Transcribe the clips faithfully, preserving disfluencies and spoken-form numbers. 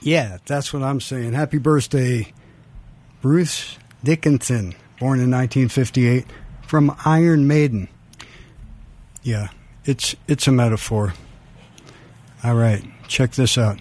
Yeah, that's what I'm saying. Happy birthday, Bruce Dickinson, born in nineteen fifty-eight, from Iron Maiden. Yeah, it's it's a metaphor. All right, check this out.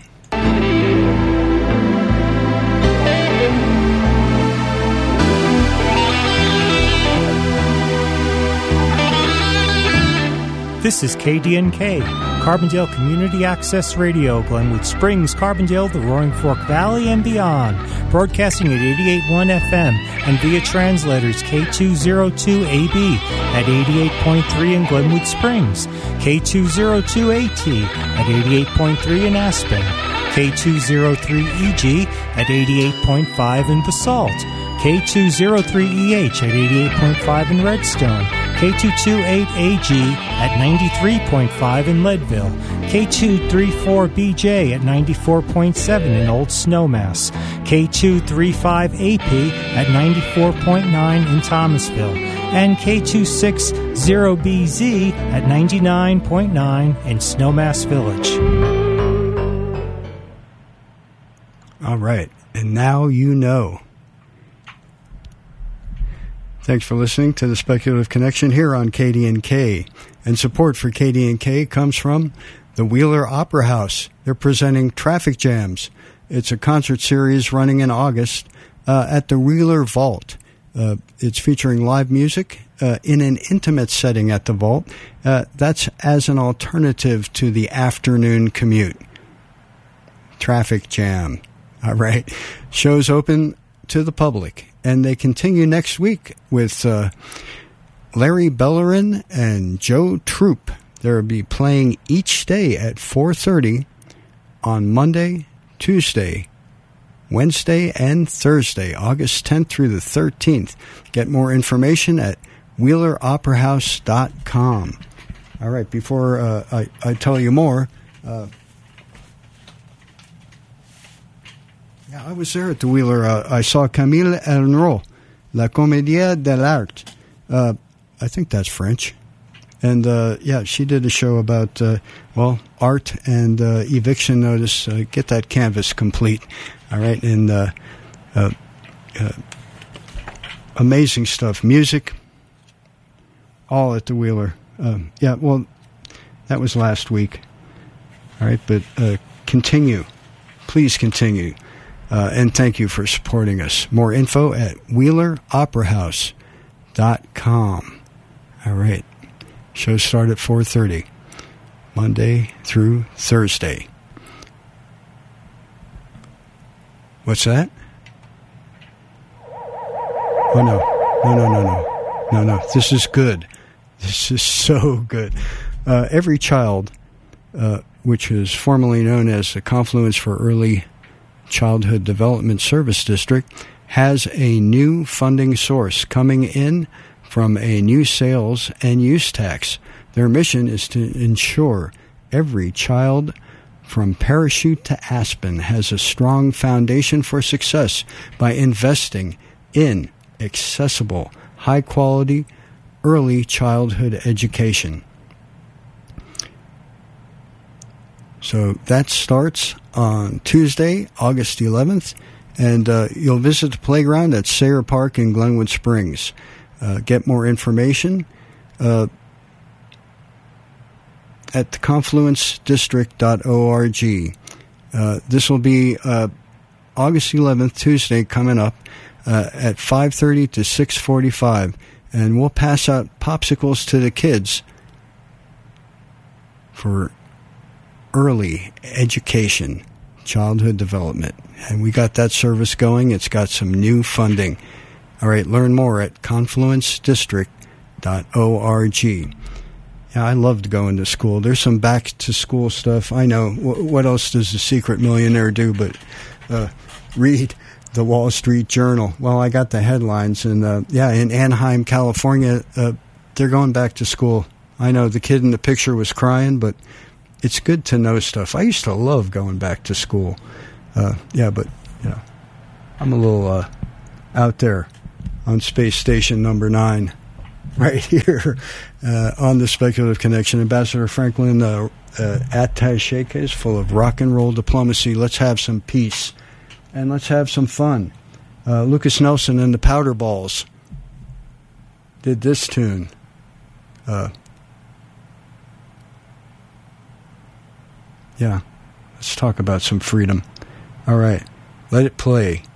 This is K D N K, Carbondale Community Access Radio, Glenwood Springs, Carbondale, the Roaring Fork Valley, and beyond. Broadcasting at eighty-eight point one F M and via translators K two oh two A B at eighty-eight point three in Glenwood Springs, K two oh two A T at eighty-eight point three in Aspen, K two oh three E G at eighty-eight point five in Basalt, K two oh three E H at eighty-eight point five in Redstone, K two twenty-eight A G at ninety-three point five in Leadville, K two thirty-four B J at ninety-four point seven in Old Snowmass, K two thirty-five A P at ninety-four point nine in Thomasville, and K two sixty B Z at ninety-nine point nine in Snowmass Village. All right, and now you know. Thanks for listening to the Speculative Connection here on K D N K. And support for K D N K comes from the Wheeler Opera House. They're presenting Traffic Jams. It's a concert series running in August uh, at the Wheeler Vault. Uh, it's featuring live music uh, in an intimate setting at the Vault. Uh, that's as an alternative to the afternoon commute. Traffic Jam. All right. Shows open to the public. And they continue next week with uh, Larry Bellerin and Joe Troop. They'll be playing each day at four thirty on Monday, Tuesday, Wednesday, and Thursday, August tenth through the thirteenth. Get more information at wheeler opera house dot com. All right, before uh, I, I tell you more... Uh, Yeah, I was there at the Wheeler. Uh, I saw Camille Henrot, La Comédie de l'Art. Uh, I think that's French. And, uh, yeah, she did a show about, uh, well, art and uh, eviction notice. Uh, get that canvas complete. All right. And uh, uh, uh, amazing stuff. Music, all at the Wheeler. Um, yeah, well, that was last week. All right. But uh, continue. Please continue. Uh, and thank you for supporting us. More info at wheeler opera house dot com. All right. Shows start at four thirty, Monday through Thursday. What's that? Oh, no. No, no, no, no. No, no. This is good. This is so good. Uh, every child, uh, which is formerly known as the Confluence for Early Childhood Development Service District, has a new funding source coming in from a new sales and use tax. Their mission is to ensure every child from Parachute to Aspen has a strong foundation for success by investing in accessible, high-quality, early childhood education. So that starts on Tuesday, August eleventh, and uh, you'll visit the playground at Sayre Park in Glenwood Springs. Uh, get more information uh, at the confluence district dot org. Uh, this will be uh, August eleventh, Tuesday, coming up uh, at five thirty to six forty-five, and we'll pass out popsicles to the kids for early education, childhood development. And we got that service going. It's got some new funding. All right, learn more at confluence district dot org. Yeah, I loved going to school. There's some back-to-school stuff. I know. W- what else does the secret millionaire do but uh, read the Wall Street Journal? Well, I got the headlines. And, uh, yeah, in Anaheim, California, uh, they're going back to school. I know the kid in the picture was crying, but it's good to know stuff. I used to love going back to school. Uh, yeah, but, you know, I'm a little uh, out there on Space Station number nine. right here uh, on the Speculative Connection. Ambassador Franklin, uh, uh, attaché is full of rock and roll diplomacy. Let's have some peace, and let's have some fun. Uh, Lucas Nelson and the Powder Balls did this tune. Uh, yeah, let's talk about some freedom. All right, let it play.